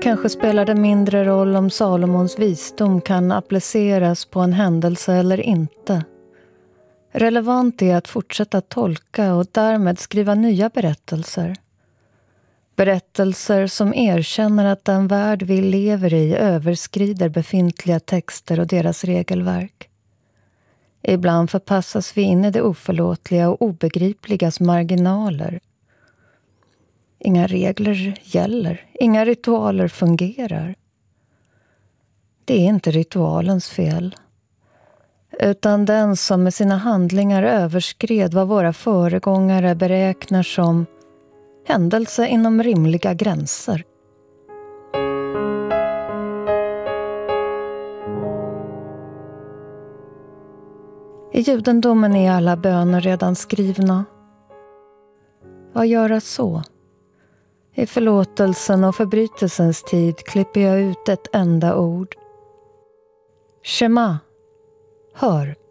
kanske spelar det mindre roll om Salomons visdom kan appliceras på en händelse eller inte. Relevant är att fortsätta tolka och därmed skriva nya berättelser. Berättelser som erkänner att den värld vi lever i överskrider befintliga texter och deras regelverk. Ibland förpassas vi in i det oförlåtliga och obegripligas marginaler. Inga regler gäller, inga ritualer fungerar. Det är inte ritualens fel, utan den som med sina handlingar överskred vad våra föregångare beräknar som händelse inom rimliga gränser. I judendomen är alla böner redan skrivna. Vad göra så? I förlåtelsen och förbrytelsens tid klipper jag ut ett enda ord. Shema, hör.